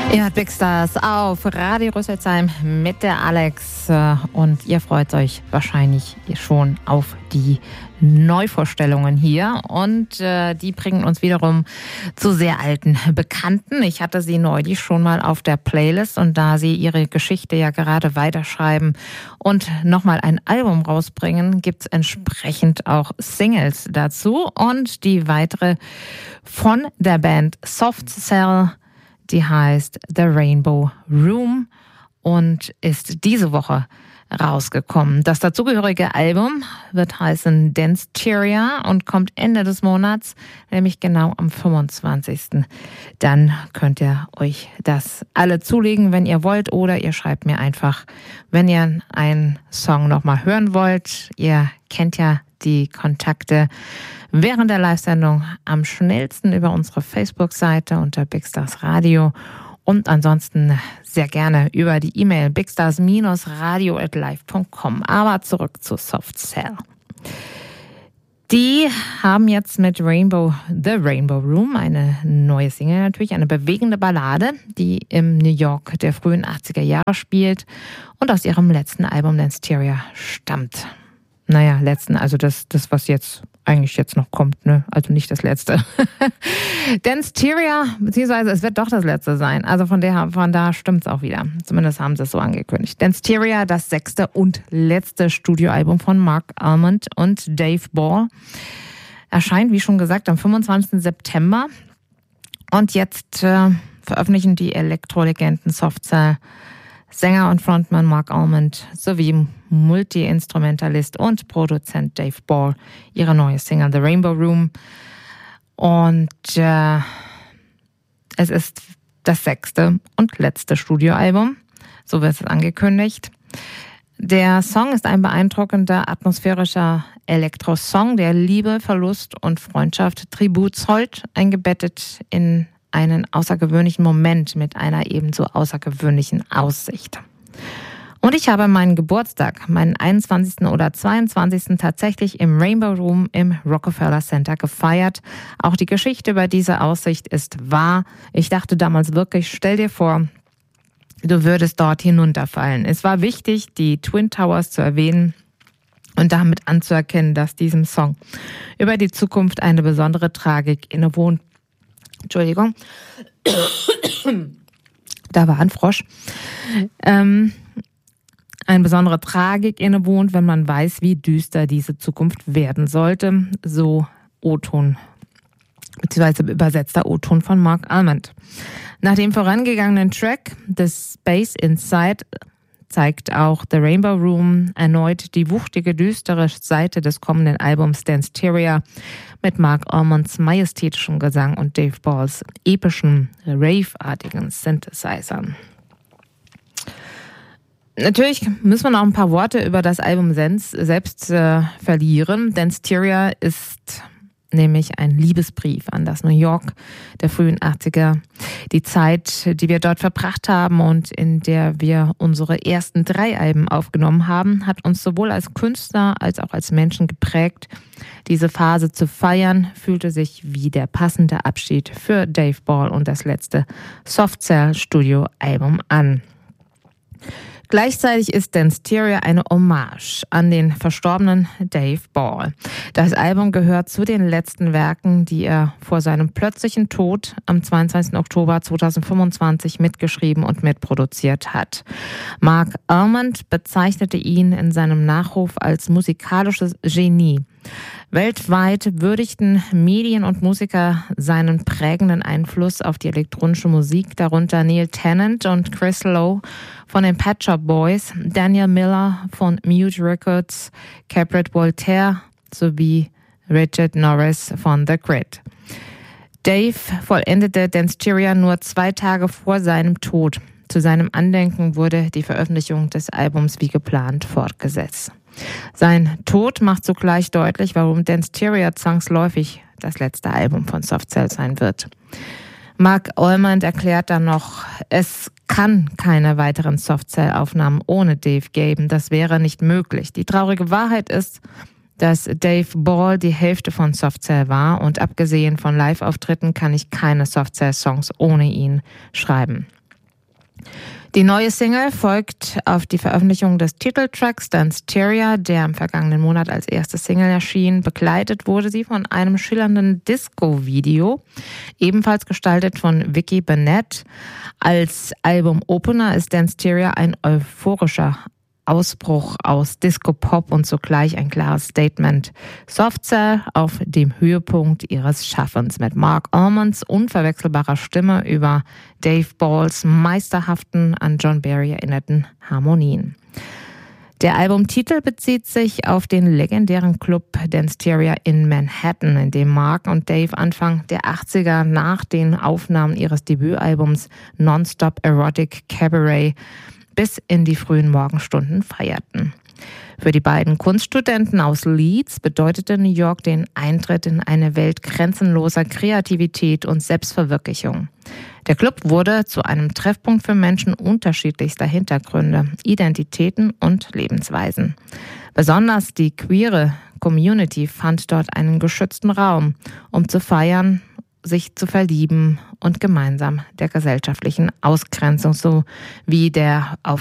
Ihr hört Big Stars auf Radio Rüsselsheim mit der Alex und ihr freut euch wahrscheinlich schon auf die Neuvorstellungen hier und die bringen uns wiederum zu sehr alten Bekannten. Ich hatte sie neulich schon mal auf der Playlist und da sie ihre Geschichte ja gerade weiterschreiben und nochmal ein Album rausbringen, gibt's entsprechend auch Singles dazu und die weitere von der Band Soft Cell. Die heißt The Rainbow Room und ist diese Woche rausgekommen. Das dazugehörige Album wird heißen Danceteria und kommt Ende des Monats, nämlich genau am 25. Dann könnt ihr euch das alle zulegen, wenn ihr wollt, oder ihr schreibt mir einfach, wenn ihr einen Song nochmal hören wollt. Ihr kennt ja die Kontakte während der Live-Sendung am schnellsten über unsere Facebook-Seite unter Big Stars Radio und ansonsten sehr gerne über die E-Mail bigstars-radio@live.com. Aber zurück zu Soft Cell. Die haben jetzt mit The Rainbow Room eine neue Single, natürlich eine bewegende Ballade, die im New York der frühen 80er Jahre spielt und aus ihrem letzten Album Danceteria stammt. Naja, also das was jetzt noch kommt, ne? Also nicht das letzte. Danceteria, beziehungsweise es wird doch das letzte sein. Also von da stimmt's auch wieder. Zumindest haben sie es so angekündigt. Danceteria, das 6. und letzte Studioalbum von Mark Almond und Dave Ball, erscheint, wie schon gesagt, am 25. September. Und jetzt veröffentlichen die Elektrolegenden Soft Cell, Sänger und Frontman Mark Almond sowie Multi-Instrumentalist und Produzent Dave Ball ihre neue Single The Rainbow Room. Und es ist das 6. und letzte Studioalbum, so wird es angekündigt. Der Song ist ein beeindruckender, atmosphärischer Elektrosong, der Liebe, Verlust und Freundschaft Tribut zollt, eingebettet in einen außergewöhnlichen Moment mit einer ebenso außergewöhnlichen Aussicht. Und ich habe meinen Geburtstag, meinen 21. oder 22. tatsächlich im Rainbow Room im Rockefeller Center gefeiert. Auch die Geschichte über diese Aussicht ist wahr. Ich dachte damals wirklich, stell dir vor, du würdest dort hinunterfallen. Es war wichtig, die Twin Towers zu erwähnen und damit anzuerkennen, dass diesem Song über die Zukunft eine besondere Tragik innewohnt. Entschuldigung, da war ein Frosch. Eine besondere Tragik innewohnt, wenn man weiß, wie düster diese Zukunft werden sollte. So O-Ton, beziehungsweise übersetzter O-Ton von Mark Almond. Nach dem vorangegangenen Track The Space Inside zeigt auch The Rainbow Room erneut die wuchtige, düstere Seite des kommenden Albums Danceteria mit Mark Almonds majestätischem Gesang und Dave Balls epischen, rave-artigen Synthesizern. Natürlich müssen wir noch ein paar Worte über das Album selbst verlieren. Danceteria ist nämlich ein Liebesbrief an das New York der frühen 80er. Die Zeit, die wir dort verbracht haben und in der wir unsere ersten 3 Alben aufgenommen haben, hat uns sowohl als Künstler als auch als Menschen geprägt. Diese Phase zu feiern, fühlte sich wie der passende Abschied für Dave Ball und das letzte Soft Cell Studioalbum an. Gleichzeitig ist Danceteria eine Hommage an den verstorbenen Dave Ball. Das Album gehört zu den letzten Werken, die er vor seinem plötzlichen Tod am 22. Oktober 2025 mitgeschrieben und mitproduziert hat. Mark Almond bezeichnete ihn in seinem Nachruf als musikalisches Genie. Weltweit würdigten Medien und Musiker seinen prägenden Einfluss auf die elektronische Musik, darunter Neil Tennant und Chris Lowe von den Pet Shop Boys, Daniel Miller von Mute Records, Capret Voltaire sowie Richard Norris von The Grid. Dave vollendete Danceteria nur 2 Tage vor seinem Tod. Zu seinem Andenken wurde die Veröffentlichung des Albums wie geplant fortgesetzt. Sein Tod macht zugleich deutlich, warum Danceteria zwangsläufig das letzte Album von Soft Cell sein wird. Mark Almond erklärt dann noch, es kann keine weiteren Soft Cell Aufnahmen ohne Dave geben. Das wäre nicht möglich. Die traurige Wahrheit ist, dass Dave Ball die Hälfte von Soft Cell war und abgesehen von Live-Auftritten kann ich keine Soft Cell Songs ohne ihn schreiben. Die neue Single folgt auf die Veröffentlichung des Titeltracks Dance Theoria, der im vergangenen Monat als erste Single erschien. Begleitet wurde sie von einem schillernden Disco-Video, ebenfalls gestaltet von Vicky Burnett. Als Album-Opener ist Dance Theoria ein euphorischer Ausbruch aus Disco-Pop und zugleich ein klares Statement. Softcell auf dem Höhepunkt ihres Schaffens mit Mark Almonds unverwechselbarer Stimme über Dave Balls meisterhaften, an John Barry erinnerten Harmonien. Der Albumtitel bezieht sich auf den legendären Club Dance Theoria in Manhattan, in dem Mark und Dave Anfang der 80er nach den Aufnahmen ihres Debütalbums Nonstop Erotic Cabaret bis in die frühen Morgenstunden feierten. Für die beiden Kunststudenten aus Leeds bedeutete New York den Eintritt in eine Welt grenzenloser Kreativität und Selbstverwirklichung. Der Club wurde zu einem Treffpunkt für Menschen unterschiedlichster Hintergründe, Identitäten und Lebensweisen. Besonders die queere Community fand dort einen geschützten Raum, um zu feiern, sich zu verlieben und gemeinsam der gesellschaftlichen Ausgrenzung sowie der auf